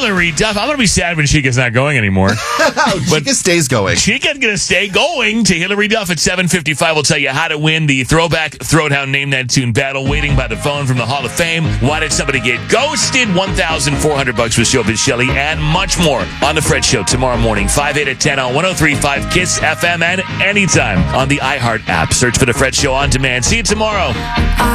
Hillary Duff. I'm going to be sad when Chica's not going anymore. Chica stays going. Chica's going to stay going to Hillary Duff at 7:55. We'll tell you how to win the Throwback Throwdown Name That Tune battle. Waiting by the phone from the Hall of Fame. Why did somebody get ghosted? $1,400 with Showbiz Shelley and much more on The Fred Show tomorrow morning, 5, 8, at 10 on 103.5 KISS FM and anytime on the iHeart app. Search for The Fred Show on demand. See you tomorrow.